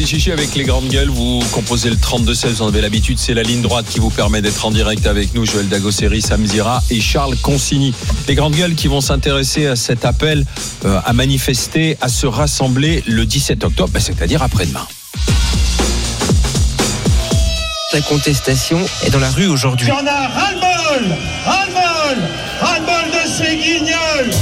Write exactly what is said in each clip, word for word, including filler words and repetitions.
c'est Chichi avec les grandes gueules. Vous composez le trente-deux seize, vous en avez l'habitude. C'est la ligne droite qui vous permet d'être en direct avec nous. Joël Dagosseri, Sam Zira et Charles Consigny. Les grandes gueules qui vont s'intéresser à cet appel euh, à manifester, à se rassembler le dix-sept octobre, bah, c'est-à-dire après-demain. La contestation est dans la rue aujourd'hui. Il y en a ras-le-bol, ras-le-bol, ras-le-bol de ces guignols.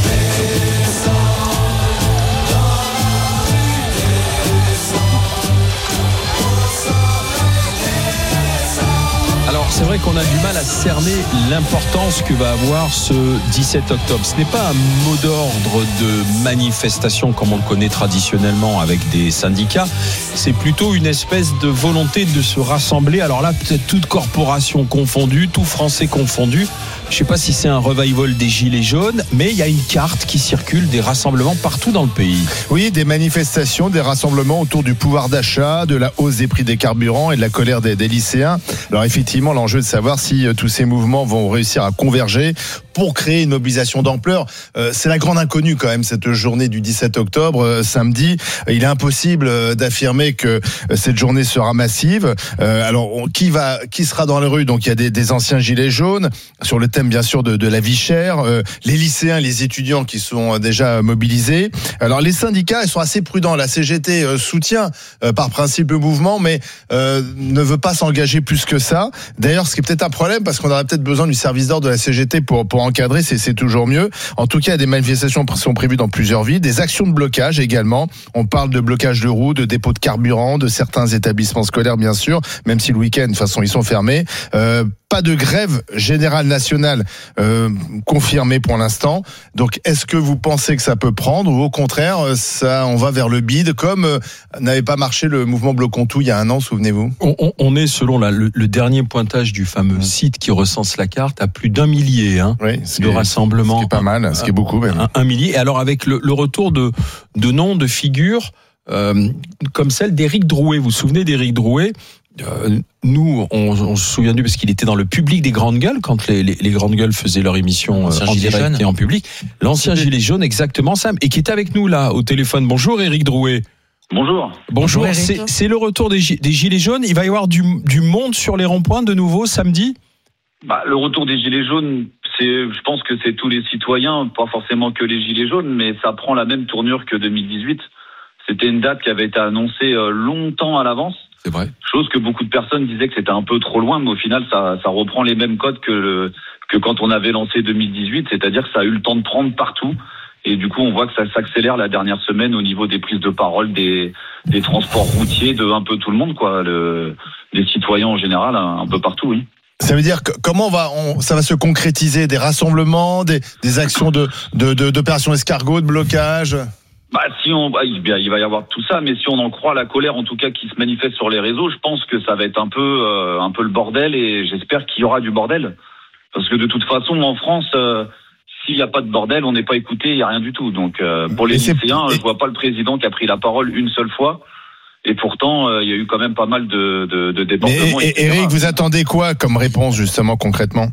Alors c'est vrai qu'on a du mal à cerner l'importance que va avoir ce dix-sept octobre. Ce n'est pas un mot d'ordre de manifestation comme on le connaît traditionnellement avec des syndicats. C'est plutôt une espèce de volonté de se rassembler. Alors là, peut-être toute corporation confondue, tout Français confondu. Je ne sais pas si c'est un revival des Gilets jaunes, mais il y a une carte qui circule des rassemblements partout dans le pays. Oui, des manifestations, des rassemblements autour du pouvoir d'achat, de la hausse des prix des carburants et de la colère des, des lycéens. Alors effectivement, l'enjeu est de savoir si euh, tous ces mouvements vont réussir à converger pour créer une mobilisation d'ampleur. Euh, c'est la grande inconnue quand même, cette journée du dix-sept octobre, euh, samedi. Il est impossible euh, d'affirmer que euh, cette journée sera massive. Euh, alors, on, qui va, qui sera dans les rues? Donc, il y a des, des anciens gilets jaunes sur le thème, bien sûr, de, de la vie chère. Euh, les lycéens, les étudiants qui sont déjà mobilisés. Alors, les syndicats, ils sont assez prudents. La C G T euh, soutient euh, par principe le mouvement, mais euh, ne veut pas s'engager plus que ça. D'ailleurs, ce qui est peut-être un problème, parce qu'on aurait peut-être besoin du service d'ordre de la C G T pour pour encadrer, c'est, c'est toujours mieux. En tout cas, des manifestations sont prévues dans plusieurs villes, des actions de blocage également. On parle de blocage de routes, de dépôts de carburant, de certains établissements scolaires, bien sûr, même si le week-end, de toute façon, ils sont fermés. Euh, pas de grève générale nationale euh, confirmée pour l'instant. Donc, est-ce que vous pensez que ça peut prendre ou au contraire, ça, on va vers le bide, comme euh, n'avait pas marché le mouvement Bloquons Tout il y a un an, souvenez-vous? On, on, on est, selon la, le, le dernier pointage du fameux mmh. site qui recense la carte, à plus d'un millier hein, oui, de est, rassemblements. Ce qui est pas mal, ce qui est beaucoup même. Un, un millier. Et alors, avec le, le retour de, de noms, de figures, euh, comme celle d'Éric Drouet. Vous vous souvenez d'Éric Drouet? Euh, nous, on, on se souvient du parce qu'il était dans le public des grandes gueules quand les, les, les grandes gueules faisaient leur émission euh, en direct jaune. Et en public. L'ancien gilet jaune, exactement, Sam, et qui est avec nous là au téléphone. Bonjour, Éric Drouet. Bonjour. Bonjour. Bonjour c'est, c'est le retour des, des gilets jaunes. Il va y avoir du, du monde sur les ronds-points de nouveau samedi. Bah, le retour des gilets jaunes, c'est, je pense que c'est tous les citoyens, pas forcément que les gilets jaunes, mais ça prend la même tournure que deux mille dix-huit. C'était une date qui avait été annoncée longtemps à l'avance. C'est vrai. Chose que beaucoup de personnes disaient que c'était un peu trop loin, mais au final, ça, ça reprend les mêmes codes que, le, que quand on avait lancé deux mille dix-huit, c'est-à-dire que ça a eu le temps de prendre partout. Et du coup, on voit que ça s'accélère la dernière semaine au niveau des prises de parole, des, des transports routiers, de un peu tout le monde, quoi, le, des citoyens en général, un, un peu partout, oui. Ça veut dire que comment on va, on, ça va se concrétiser, des rassemblements, des, des actions de, de, de, d'opérations escargot, de blocage? Bah, si on, bah, il va y avoir tout ça, mais si on en croit la colère, en tout cas, qui se manifeste sur les réseaux, je pense que ça va être un peu, euh, un peu le bordel, et j'espère qu'il y aura du bordel. Parce que de toute façon, en France, euh, s'il n'y a pas de bordel, on n'est pas écouté, il n'y a rien du tout. Donc, euh, pour les lycéens, je vois pas le président qui a pris la parole une seule fois. Et pourtant, euh, il y a eu quand même pas mal de, de, de débordements. Et, et Eric, vous attendez quoi comme réponse, justement, concrètement?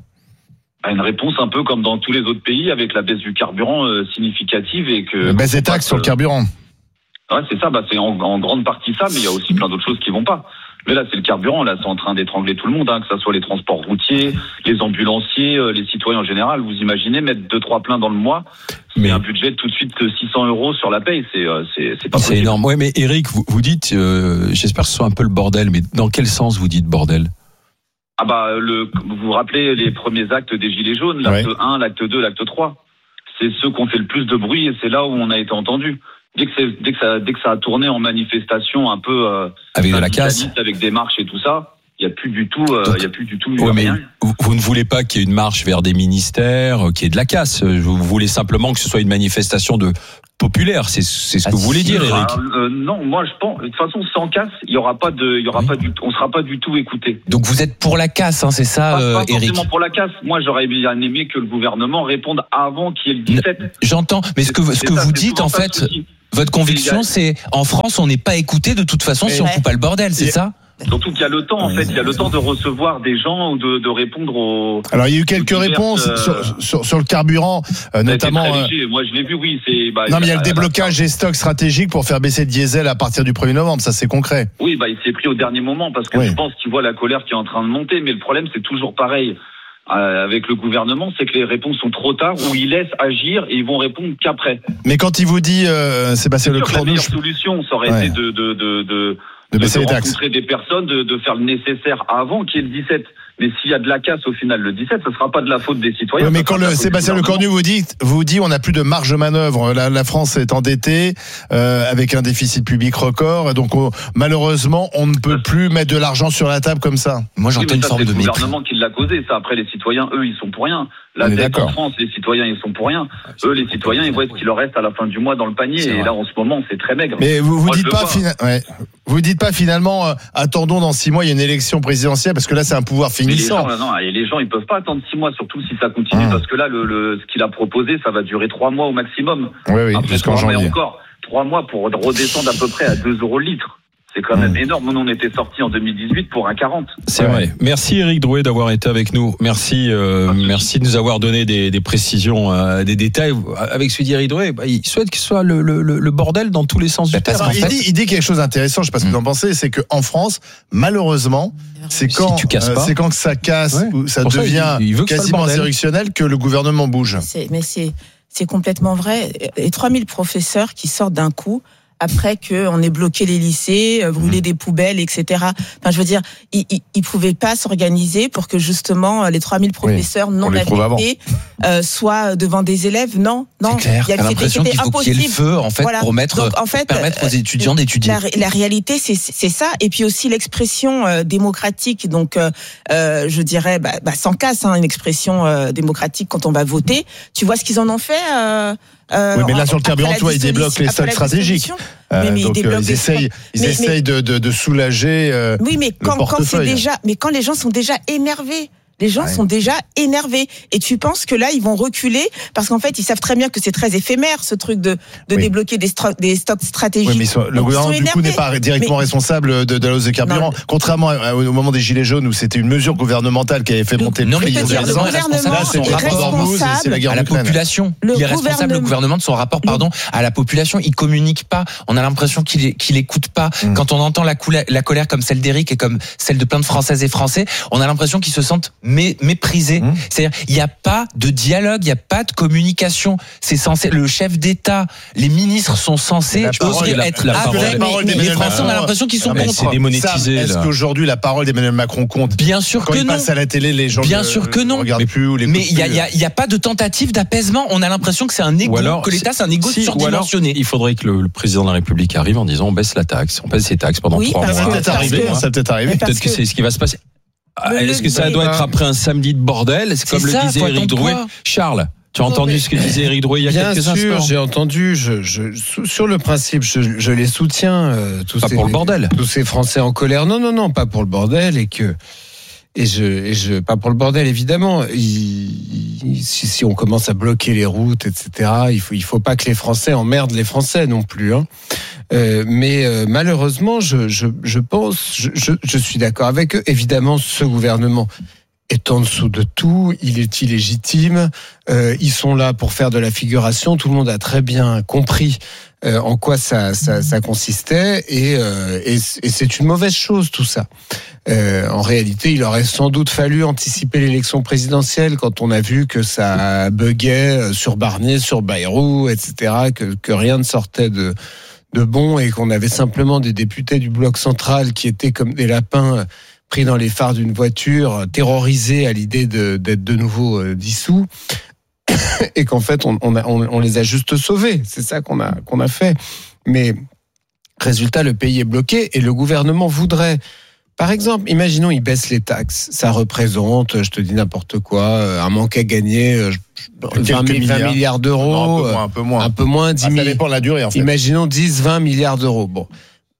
Une réponse un peu comme dans tous les autres pays, avec la baisse du carburant euh, significative et que. La baisse des taxes sur le carburant. Ouais, c'est ça. Bah, c'est en, en grande partie ça, mais il y a aussi plein d'autres choses qui vont pas. Mais là, c'est le carburant. Là, c'est en train d'étrangler tout le monde, hein, que ça soit les transports routiers, les ambulanciers, euh, les citoyens en général. Vous imaginez mettre deux trois pleins dans le mois, c'est mais un budget de tout de suite que six cents euros sur la paye. C'est euh, c'est c'est pas possible. C'est énorme. Ouais, mais Eric, vous, vous dites, euh, j'espère que ce soit un peu le bordel, mais dans quel sens vous dites bordel? Ah bah, le, vous vous rappelez les premiers actes des Gilets jaunes, l'acte ouais. un, l'acte deux, l'acte trois. C'est ceux qui ont fait le plus de bruit et c'est là où on a été entendu. Dès que, c'est, dès que, ça, dès que ça a tourné en manifestation un peu... Euh, avec de la casse. Avec des marches et tout ça, il n'y a plus du tout... Euh, il y a plus du tout ouais, rien. Mais vous, vous ne voulez pas qu'il y ait une marche vers des ministères, qu'il y ait de la casse. Vous voulez simplement que ce soit une manifestation de... populaire, c'est, c'est ce que ah, vous voulez dire, Eric. Euh, non, moi je pense, de toute façon, sans casse, il y aura pas de, il y aura oui. pas du, on sera pas du tout écouté. Donc vous êtes pour la casse, hein, c'est ça, pas, euh, pas Eric. Forcément pour la casse. Moi, j'aurais bien aimé que le gouvernement réponde avant qu'il y ait le dix-sept. J'entends, mais ce que ce que ça, vous dites en fait, votre conviction, c'est en France, on n'est pas écouté de toute façon mais si on fout pas le bordel, c'est et, ça? Surtout qu'il y a le temps, en fait, il y a le temps de recevoir des gens ou de, de répondre aux. Alors il y a eu quelques réponses euh... sur, sur, sur le carburant, euh, notamment. Très léger. Moi je l'ai vu, oui. C'est, bah, non mais il y a le déblocage des stocks stratégiques pour faire baisser le diesel à partir du premier novembre, ça c'est concret. Oui, bah il s'est pris au dernier moment parce que oui. Je pense qu'il voit la colère qui est en train de monter, mais le problème c'est toujours pareil. Euh, avec le gouvernement, c'est que les réponses sont trop tard ou ils laissent agir et ils vont répondre qu'après. Mais quand il vous dit, euh, Sébastien Lecornu, la meilleure solution, ça aurait ouais. été de de de de, de, baisser de, de les rencontrer taxes. des personnes, de, de faire le nécessaire avant qu'il y ait le dix-sept. Mais s'il y a de la casse au final le dix-sept, ce sera pas de la faute des citoyens. Oui, mais quand le Sébastien Lecornu vous dit, vous dit, on n'a plus de marge de manœuvre. La, la France est endettée euh, avec un déficit public record, donc on, malheureusement, on ne peut plus mettre de l'argent sur la table comme ça. Moi, j'entends oui, une ça, forme c'est de le mépris. gouvernement qui l'a causé. Ça, après, les citoyens, eux, ils sont pour rien. La dette en France, les citoyens, ils sont pour rien. Eux, les citoyens, ils voient ce qu'il leur reste à la fin du mois dans le panier. Et là, en ce moment, c'est très maigre. Mais vous vous dites pas, fina... ouais. vous dites pas finalement, euh, attendons dans six mois, il y a une élection présidentielle parce que là, c'est un pouvoir finissant. Mais les gens, non, et les gens, ils peuvent pas attendre six mois, surtout si ça continue, mmh. parce que là, le, le, ce qu'il a proposé, ça va durer trois mois au maximum. Oui, oui, après jusqu'en janvier. Encore trois mois pour redescendre à peu près à deux euros le litre. C'est quand même mmh. énorme. Nous, on était sortis en deux mille dix-huit pour un quarante. C'est ouais. vrai. Merci Éric Drouet d'avoir été avec nous. Merci, euh, merci de nous avoir donné des, des précisions, euh, des détails. Avec celui d'Éric Drouet, bah, il souhaite qu'il soit le, le, le bordel dans tous les sens bah, du terme. Il, dit, il dit quelque chose d'intéressant. Je sais pas ce que vous en pensez. C'est qu'en France, malheureusement, c'est quand, si euh, c'est quand ça casse ouais. ou ça pour devient ça, il, il quasiment insurrectionnel que le gouvernement bouge. C'est, mais c'est, c'est complètement vrai. Les trois mille professeurs qui sortent d'un coup. Après qu'on ait bloqué les lycées, brûlé mmh. des poubelles, et cetera. Enfin, je veux dire, ils, ils, ils pouvaient pas s'organiser pour que justement les trois mille professeurs oui, non affectés euh, soient devant des élèves. Non, non. C'est clair. Il y a, t'as l'impression qu'il faut qu'il y ait le feu, en fait, voilà. pour mettre, Donc, en fait, pour permettre aux étudiants d'étudier. La, la réalité, c'est, c'est ça. Et puis aussi l'expression euh, démocratique. Donc, euh, euh, je dirais, bah, bah, sans casse, hein, une expression euh, démocratique quand on va voter. Tu vois ce qu'ils en ont fait. Euh, Euh, oui, mais là, sur le carburant, toi, ils débloquent les stocks stratégiques. Euh, mais, mais donc, ils, euh, ils essayent, ils mais, essayent mais, de, de, de soulager euh, oui, mais quand, le portefeuille. Quand c'est déjà, mais quand les gens sont déjà énervés. Les gens ouais. sont déjà énervés. Et tu penses que là, ils vont reculer parce qu'en fait, ils savent très bien que c'est très éphémère, ce truc de, de oui. débloquer des, stro- des stocks stratégiques. Oui, mais sont, le gouvernement, du coup, n'est pas directement mais, responsable de, de la hausse des carburants. Non. Contrairement à, au moment des Gilets jaunes où c'était une mesure gouvernementale qui avait fait monter le prix. Non, mais le gouvernement est responsable là, c'est est responsable c'est la guerre à la population. Le il est responsable, le gouvernement, de son rapport, pardon, à la population. Il communique pas. On a l'impression qu'il, est, qu'il écoute pas. Mm. Quand on entend la, coula, la colère comme celle d'Éric et comme celle de plein de Françaises et Français, on a l'impression qu'ils se sentent mé, méprisés. Mmh. C'est-à-dire, il n'y a pas de dialogue, il n'y a pas de communication. C'est censé, le chef d'État, les ministres sont censés oser être la parole, avec. La parole mais les Français, on a l'impression qu'ils sont ah, contre. C'est démonétisé. Est-ce là. qu'aujourd'hui, la parole d'Emmanuel Macron compte? Bien sûr Quand que il non. passe à la télé, les gens Bien ne sûr que non. regardent plus ou les Mais il n'y a, y a, a pas de tentative d'apaisement. On a l'impression que c'est un égo, alors, que l'État, c'est un égo si, surdimensionné. Il faudrait que le, le président de la République arrive en disant on baisse la taxe, on baisse les taxes pendant oui, trois mois. Ça peut être arrivé. Ça peut être arrivé. Peut-être que c'est ce qui va se passer. Est-ce que ça doit être après un samedi de bordel? C'est comme ça, le disait Éric Drouet. Charles, tu as entendu ce que disait Éric Drouet il y a Bien quelques sûr, instants? Bien sûr, j'ai entendu. Je, je, sur le principe, je, je les soutiens. Euh, tous pas ces, pour le bordel. Tous ces Français en colère. Non, non, non, pas pour le bordel. Et que et je, et je pas pour le bordel évidemment. Il, il, si, si on commence à bloquer les routes, et cetera. Il faut, il faut pas que les Français emmerdent les Français non plus. Hein. Euh, mais euh, malheureusement, je, je, je pense, je, je, je suis d'accord avec eux. Évidemment, ce gouvernement est en dessous de tout, il est illégitime, euh, ils sont là pour faire de la figuration, tout le monde a très bien compris euh, en quoi ça, ça, ça consistait, et, euh, et, et c'est une mauvaise chose tout ça. Euh, en réalité, il aurait sans doute fallu anticiper l'élection présidentielle quand on a vu que ça buguait sur Barnier, sur Bayrou, et cetera, que, que rien ne sortait de... de bon et qu'on avait simplement des députés du bloc central qui étaient comme des lapins pris dans les phares d'une voiture, terrorisés à l'idée de, d'être de nouveau dissous, et qu'en fait on, on, a, on, on les a juste sauvés. C'est ça qu'on a, qu'on a fait. Mais résultat, le pays est bloqué et le gouvernement voudrait... Par exemple, imaginons, ils baissent les taxes. Ça représente, je te dis n'importe quoi, un manque à gagner, vingt, vingt milliards d'euros. Non, un peu moins, un peu moins. Un peu moins, dix ah, mille. Ça dépend de la durée, en fait. Imaginons dix, vingt milliards d'euros. Bon.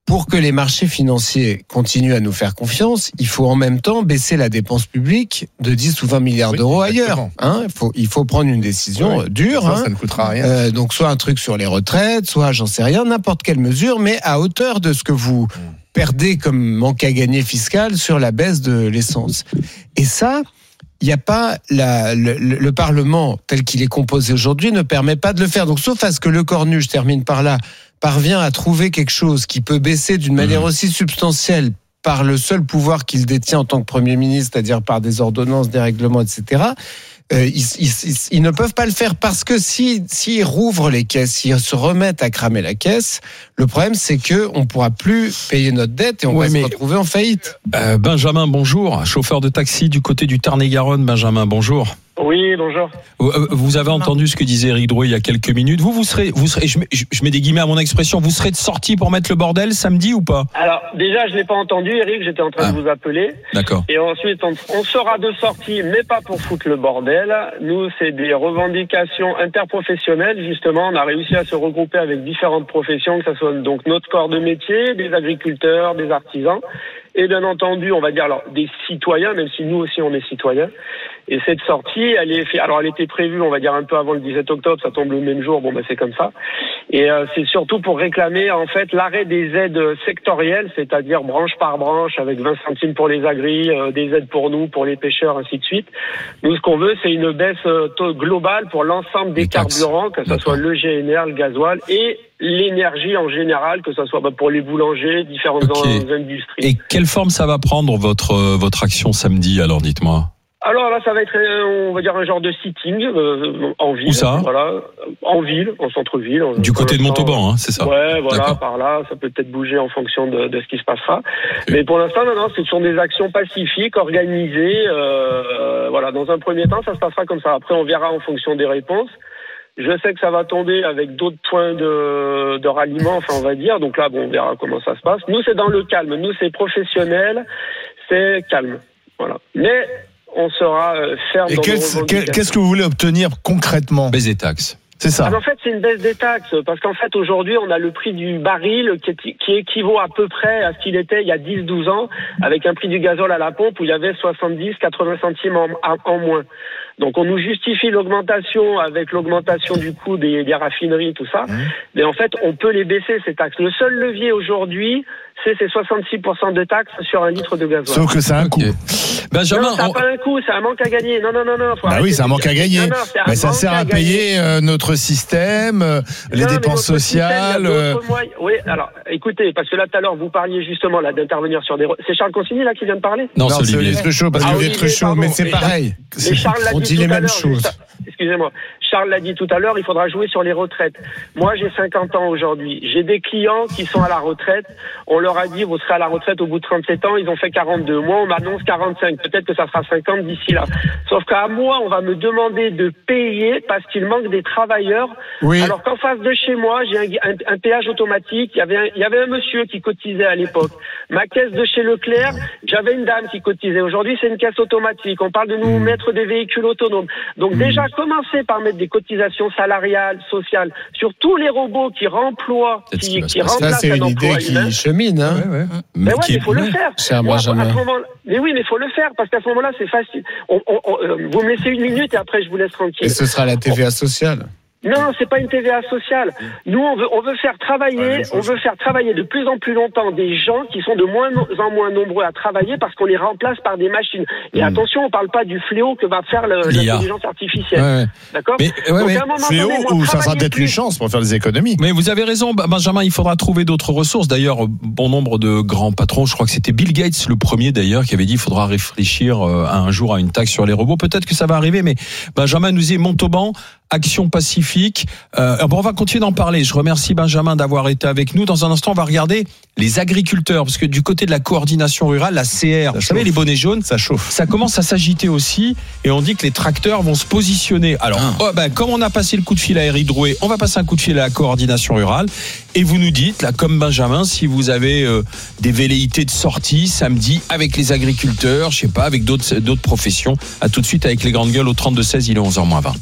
pour que les marchés financiers continuent à nous faire confiance, il faut en même temps baisser la dépense publique de dix ou vingt milliards oui, d'euros ailleurs. Hein, il faut, il faut prendre une décision oui, dure. Ça, hein. ça ne coûtera rien. Euh, donc soit un truc sur les retraites, soit j'en sais rien, n'importe quelle mesure, mais à hauteur de ce que vous perdez comme manque à gagner fiscal sur la baisse de l'essence. Et ça, il n'y a pas la, le, le Parlement tel qu'il est composé aujourd'hui ne permet pas de le faire. Donc sauf à ce que Le Cornu, je termine par là, parvient à trouver quelque chose qui peut baisser d'une manière aussi substantielle par le seul pouvoir qu'il détient en tant que Premier ministre, c'est-à-dire par des ordonnances, des règlements, et cetera, euh, ils, ils, ils, ils ne peuvent pas le faire parce que s'ils si, si rouvrent les caisses, s'ils se remettent à cramer la caisse, le problème c'est qu'on ne pourra plus payer notre dette et on ouais, va se retrouver en faillite. Euh, Benjamin, bonjour. Chauffeur de taxi du côté du Tarn-et-Garonne. Benjamin, bonjour. Oui, bonjour. Vous avez entendu ce que disait Éric Drouet il y a quelques minutes. Vous, vous serez, vous serez, je mets, je mets des guillemets à mon expression, vous serez de sortie pour mettre le bordel samedi ou pas? Alors, déjà, je l'ai pas entendu, Éric, j'étais en train ah. de vous appeler. D'accord. Et ensuite, on, on sera de sortie, mais pas pour foutre le bordel. Nous, c'est des revendications interprofessionnelles, justement. On a réussi à se regrouper avec différentes professions, que ce soit donc notre corps de métier, des agriculteurs, des artisans. Et bien entendu, on va dire alors des citoyens, même si nous aussi on est citoyens. Et cette sortie, elle est fait, alors elle était prévue, on va dire un peu avant le dix-sept octobre, ça tombe le même jour, bon ben c'est comme ça. Et euh, c'est surtout pour réclamer en fait l'arrêt des aides sectorielles, c'est-à-dire branche par branche, avec vingt centimes pour les agris, euh, des aides pour nous, pour les pêcheurs, ainsi de suite. Nous, ce qu'on veut, c'est une baisse euh, globale pour l'ensemble des, des carburants, que ce soit le G N R, le gasoil et l'énergie en général, que ce soit pour les boulangers, différentes okay. industries. Et quelle forme ça va prendre votre votre action samedi? Alors dites-moi. Alors là, ça va être, on va dire, un genre de sitting euh, en ville. Où ça? Voilà, en ville, en centre-ville. Du côté de Montauban, hein, c'est ça? Ouais, voilà, D'accord. par là, ça peut peut-être bouger en fonction de, de ce qui se passera. Okay. Mais pour l'instant, non, non, ce sont des actions pacifiques, organisées. Euh, voilà, dans un premier temps, ça se passera comme ça. Après, on verra en fonction des réponses. Je sais que ça va tomber avec d'autres points de, de ralliement, enfin on va dire. Donc là, bon, on verra comment ça se passe. Nous, c'est dans le calme. Nous, c'est professionnel, c'est calme. Voilà. Mais on sera ferme Et dans quel, nos qu'est-ce que vous voulez obtenir concrètement? Baisse des taxes. C'est ça. Alors, en fait, c'est une baisse des taxes, parce qu'en fait, aujourd'hui, on a le prix du baril qui, est, qui équivaut à peu près à ce qu'il était il y a dix douze ans, avec un prix du gazole à la pompe où il y avait soixante-dix quatre-vingts centimes en, en moins. Donc, on nous justifie l'augmentation avec l'augmentation du coût des, des raffineries, tout ça. Mmh. Mais en fait, on peut les baisser, ces taxes. Le seul levier aujourd'hui, c'est ces soixante-six pour cent de taxes sur un litre de gasoil. Sauf que ça a un coût. Okay. Benjamin, non, ça n'a on... pas un coût, c'est un manque à gagner. Non, non, non, non. Bah oui, c'est un manque à gagner. Non, non, mais ça sert à, à payer euh, notre système, euh, les non, dépenses sociales. Système, euh... Oui, alors, écoutez, parce que là, tout à l'heure, vous parliez justement là d'intervenir sur des. C'est Charles Consigny là qui vient de parler. Non, c'est Olivier Truchot, parce ah, que Olivier Truchot, mais c'est pareil. Mais Charles l'a on dit dit les mêmes choses. Juste, excusez-moi. Charles l'a dit tout à l'heure, il faudra jouer sur les retraites. Moi, j'ai cinquante ans aujourd'hui. J'ai des clients qui sont à la retraite. On leur a dit, vous serez à la retraite au bout de trente-sept ans. Ils ont fait quarante-deux. Moi, on m'annonce quarante-cinq. Peut-être que ça sera cinquante d'ici là. Sauf qu'à moi, on va me demander de payer parce qu'il manque des travailleurs. Oui. Alors qu'en face de chez moi, j'ai un, un, un péage automatique. Il y avait un, il y avait un monsieur qui cotisait à l'époque. Ma caisse de chez Leclerc, j'avais une dame qui cotisait. Aujourd'hui, c'est une caisse automatique. On parle de nous mmh. mettre des véhicules autonomes. Donc mmh. déjà, commencer par mettre des cotisations salariales, sociales, sur tous les robots qui remploient, qui, qui remplacent c'est un une emploi idée humain. qui chemine, hein. Ouais, ouais. Mais ouais, il faut le faire. Cher moi, Benjamin. à ce moment, mais oui, mais il faut le faire, parce qu'à ce moment-là, c'est facile. On, on, on, euh, vous me laissez une minute et après, je vous laisse tranquille. Et ce sera la T V A sociale. Non, c'est pas une T V A sociale. Nous, on veut, on veut faire travailler, ouais, on veut faire travailler de plus en plus longtemps des gens qui sont de moins en moins nombreux à travailler parce qu'on les remplace par des machines. Et mmh. attention, on parle pas du fléau que va faire le, l'intelligence artificielle. Ouais, ouais. D'accord? Mais, ouais, Donc, mais à un moment fléau donné, ou ça sera peut-être une chance pour faire des économies. Mais vous avez raison, Benjamin, il faudra trouver d'autres ressources. D'ailleurs, bon nombre de grands patrons, je crois que c'était Bill Gates, le premier d'ailleurs, qui avait dit qu'il faudra réfléchir à un jour à une taxe sur les robots. Peut-être que ça va arriver, mais Benjamin nous dit Montauban, Action Pacifique. Euh, bon, on va continuer d'en parler. Je remercie Benjamin d'avoir été avec nous. Dans un instant, on va regarder les agriculteurs, parce que du côté de la coordination rurale, la C R, ça vous chauffe. Savez, les bonnets jaunes, ça chauffe. Ça commence à s'agiter aussi, et on dit que les tracteurs vont se positionner. Alors, ah. oh, ben, comme on a passé le coup de fil à Éric Drouet, on va passer un coup de fil à la coordination rurale, et vous nous dites, là, comme Benjamin, si vous avez euh, des velléités de sortie samedi avec les agriculteurs, je sais pas, avec d'autres d'autres professions. À tout de suite avec les grandes gueules au trente-deux seize, il est onze heures moins vingt.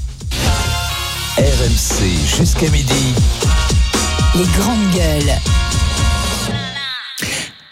R M C jusqu'à midi. Les grandes gueules.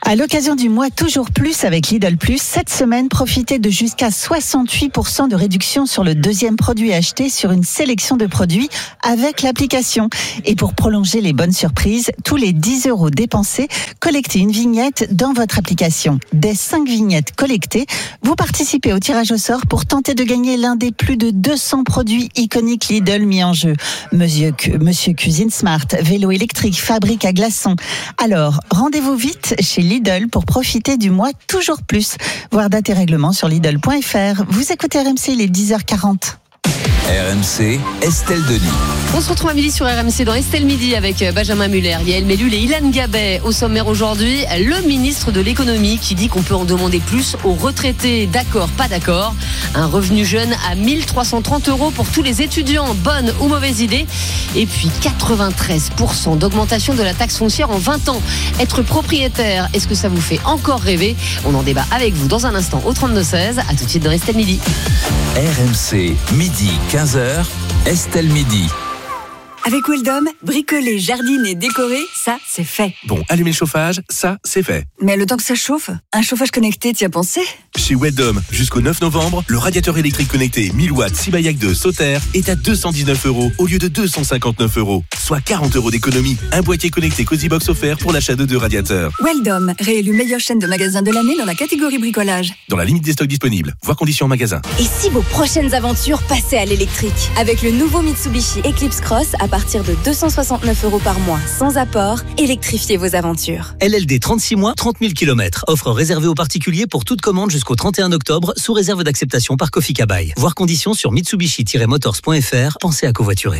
À l'occasion du mois Toujours Plus avec Lidl Plus, cette semaine, profitez de jusqu'à soixante-huit pour cent de réduction sur le deuxième produit acheté sur une sélection de produits avec l'application. Et pour prolonger les bonnes surprises, tous les dix euros dépensés, collectez une vignette dans votre application. Dès cinq vignettes collectées, vous participez au tirage au sort pour tenter de gagner l'un des plus de deux cents produits iconiques Lidl mis en jeu. Monsieur, Monsieur Cuisine Smart, vélo électrique, fabrique à glaçons. Alors, rendez-vous vite chez Lidl pour profiter du mois Toujours Plus. Voir date et règlement sur Lidl point F R. Vous écoutez R M C, il est dix heures quarante. R M C, Estelle Denis. On se retrouve à midi sur R M C dans Estelle Midi avec Benjamin Muller, Yael Mellul et Ilan Gabet. Au sommaire aujourd'hui, le ministre de l'économie qui dit qu'on peut en demander plus aux retraités. D'accord, pas d'accord. Un revenu jeune à mille trois cent trente euros pour tous les étudiants. Bonne ou mauvaise idée. Et puis quatre-vingt-treize pour cent d'augmentation de la taxe foncière en vingt ans. Être propriétaire, est-ce que ça vous fait encore rêver? On en débat avec vous dans un instant au trente-deux seize. À tout de suite dans Estelle Midi. R M C, midi quinze heures, Estelle Midi. Avec Weldom, bricoler, jardiner, décorer, ça, c'est fait. Bon, allumer le chauffage, ça, c'est fait. Mais le temps que ça chauffe, un chauffage connecté, t'y as pensé? Chez Weldom, jusqu'au neuf novembre, le radiateur électrique connecté mille watts Sibayak deux Sauter est à deux cent dix-neuf euros au lieu de deux cent cinquante-neuf euros, soit quarante euros d'économie. Un boîtier connecté Cozybox offert pour l'achat de deux radiateurs. Weldom, réélu meilleure chaîne de magasins de l'année dans la catégorie bricolage. Dans la limite des stocks disponibles. Voir conditions en magasin. Et si vos prochaines aventures passaient à l'électrique? Avec le nouveau Mitsubishi Eclipse Cross à partir de deux cent soixante-neuf euros par mois, sans apport, électrifiez vos aventures. L L D trente-six mois, trente mille kilomètres. Offre réservée aux particuliers pour toute commande jusqu'au trente et un octobre, sous réserve d'acceptation par Kofi Kabai. Voir conditions sur mitsubishi tiret motors point F R. Pensez à covoiturer.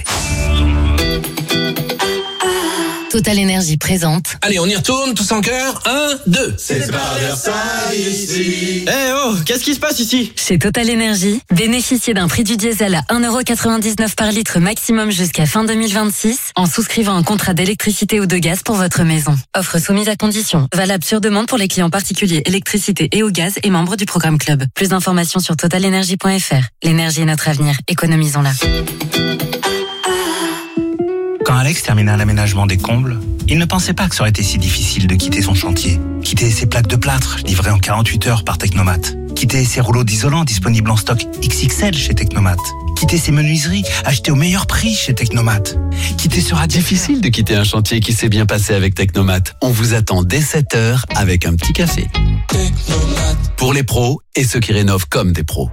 Total Énergie présente. Allez, on y retourne, tous en cœur. Un, deux. C'est pas Versailles ici. Eh hey oh, qu'est-ce qui se passe ici? Chez Total Énergie, bénéficiez d'un prix du diesel à un euro quatre-vingt-dix-neuf par litre maximum jusqu'à fin deux mille vingt-six en souscrivant un contrat d'électricité ou de gaz pour votre maison. Offre soumise à condition. Valable sur demande pour les clients particuliers électricité et au gaz et membres du programme Club. Plus d'informations sur total énergie point F R. L'énergie est notre avenir. Économisons-la. Quand Alex termina l'aménagement des combles, il ne pensait pas que ça aurait été si difficile de quitter son chantier. Quitter ses plaques de plâtre livrées en quarante-huit heures par Technomat. Quitter ses rouleaux d'isolant disponibles en stock X X L chez Technomat. Quitter ses menuiseries achetées au meilleur prix chez Technomat. Quitter ce radiateur. Difficile de quitter un chantier qui s'est bien passé avec Technomat. On vous attend dès sept heures avec un petit café. Technomat. Pour les pros et ceux qui rénovent comme des pros.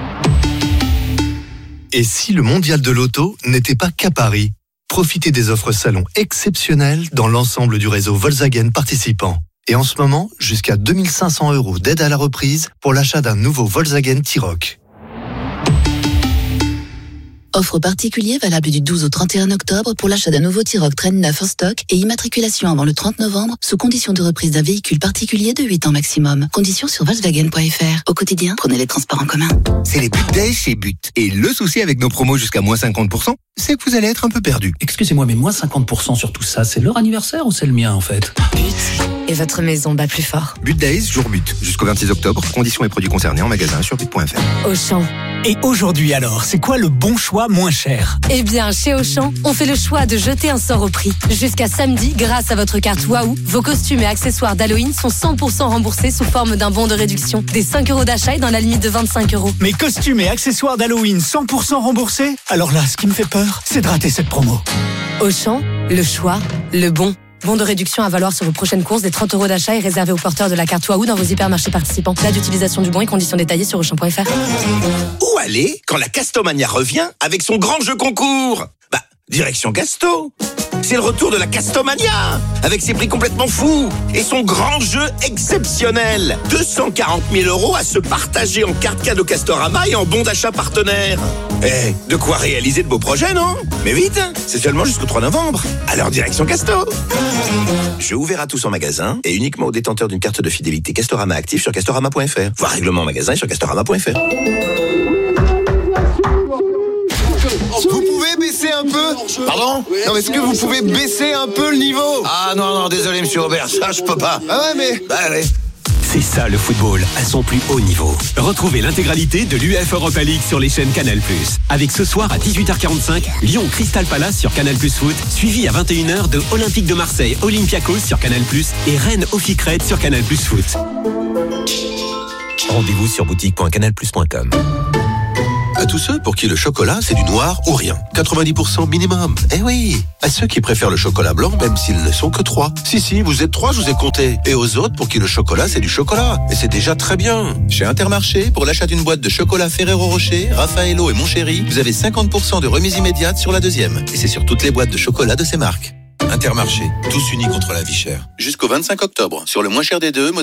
Et si le mondial de l'auto n'était pas qu'à Paris? Profitez des offres salon exceptionnelles dans l'ensemble du réseau Volkswagen participant. Et en ce moment, jusqu'à deux mille cinq cents euros d'aide à la reprise pour l'achat d'un nouveau Volkswagen T-Roc. Offre particulier valable du douze au trente et un octobre pour l'achat d'un nouveau T-Roc Train neuf en stock et immatriculation avant le trente novembre sous condition de reprise d'un véhicule particulier de huit ans maximum. Conditions sur volkswagen point F R. Au quotidien, prenez les transports en commun. C'est les But Days chez But. Et le souci avec nos promos jusqu'à moins cinquante pour cent, c'est que vous allez être un peu perdu. Excusez-moi, mais moins cinquante pour cent sur tout ça, c'est leur anniversaire ou c'est le mien en fait? But. Et votre maison bat plus fort. But Days, jour But. Jusqu'au vingt-six octobre. Conditions et produits concernés en magasin sur but point F R. Auchan. Et aujourd'hui alors, c'est quoi le bon choix moins cher? Eh bien, chez Auchan, on fait le choix de jeter un sort au prix. Jusqu'à samedi, grâce à votre carte Waouh, vos costumes et accessoires d'Halloween sont cent pour cent remboursés sous forme d'un bon de réduction. Des cinq euros d'achat et dans la limite de vingt-cinq euros. Mes costumes et accessoires d'Halloween cent pour cent remboursés? Alors là, ce qui me fait peur, c'est de rater cette promo. Auchan, le choix, le bon. Bon de réduction à valoir sur vos prochaines courses. Des trente euros d'achat est réservé aux porteurs de la carte Waouh dans vos hypermarchés participants. Date d'utilisation du bon et conditions détaillées sur auchan point F R. Où aller quand la Castomania revient avec son grand jeu concours? Bah, direction Casto. C'est le retour de la Castomania, avec ses prix complètement fous et son grand jeu exceptionnel. deux cent quarante mille euros à se partager en carte cadeau Castorama et en bon d'achat partenaire. Eh, de quoi réaliser de beaux projets, non? Mais vite, c'est seulement jusqu'au trois novembre. Alors direction Casto. Jeu ouvert à tous en magasin et uniquement aux détenteurs d'une carte de fidélité Castorama active sur castorama point F R. Voir règlement en magasin et sur castorama point F R. Vous pouvez baisser un peu? Pardon? Non, est-ce que vous pouvez baisser un peu le niveau? Ah non, non, désolé, monsieur Aubert, ça je peux pas. Ah ouais, mais... Bah allez. C'est ça le football à son plus haut niveau. Retrouvez l'intégralité de l'U E F Europa League sur les chaînes Canal plus. Avec ce soir à dix-huit heures quarante-cinq, Lyon Crystal Palace sur Canal plus Foot, suivi à vingt et une heures de Olympique de Marseille Olympiakos sur Canal plus et Rennes Ofikred sur Canal plus Foot. Rendez-vous sur boutique point canal plus point com. À tous ceux pour qui le chocolat, c'est du noir ou rien. quatre-vingt-dix pour cent minimum. Eh oui. À ceux qui préfèrent le chocolat blanc, même s'ils ne sont que trois. Si, si, vous êtes trois, je vous ai compté. Et aux autres pour qui le chocolat, c'est du chocolat. Et c'est déjà très bien. Chez Intermarché, pour l'achat d'une boîte de chocolat Ferrero Rocher, Raffaello et Montchéri, vous avez cinquante pour cent de remise immédiate sur la deuxième. Et c'est sur toutes les boîtes de chocolat de ces marques. Intermarché, tous unis contre la vie chère. Jusqu'au vingt-cinq octobre, sur le moins cher des deux,